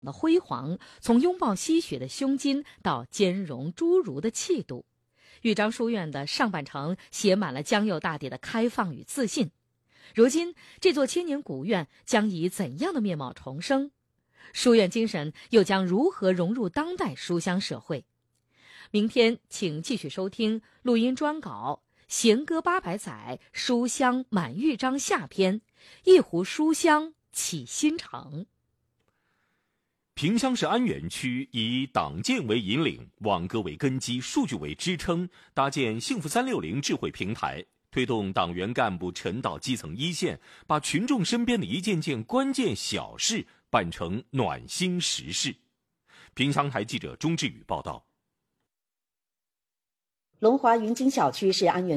的辉煌，从拥抱吸血的胸襟到兼容侏儒的气度。豫章书院的上半程写满了江右大帝的开放与自信。如今，这座千年古院将以怎样的面貌重生？书院精神又将如何融入当代书香社会？明天请继续收听录音专稿《弦歌800载，书香满豫章下篇》，一壶书香启新城。 萍乡市安源区以党建为引领，网格为根基，数据为支撑，搭建幸福360智慧平台，推动党员干部沉到基层一线，把群众身边的一件件关键小事办成暖心实事。萍乡台记者钟志宇报道。 龙华云津小区是安源